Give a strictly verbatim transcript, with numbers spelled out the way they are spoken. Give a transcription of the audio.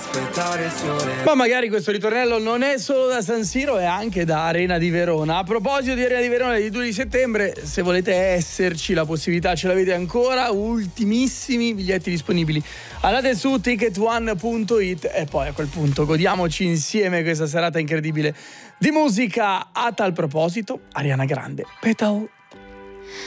aspettare il sole. Ma magari questo ritornello non è solo da San Siro, è anche da Arena di Verona. A proposito di Arena di Verona, il due di settembre, se volete esserci, la possibilità ce l'avete ancora, ultimissimi biglietti disponibili. Andate su ticket one punto it e poi a quel punto godiamoci insieme questa serata incredibile di musica. A tal proposito, Ariana Grande, Petal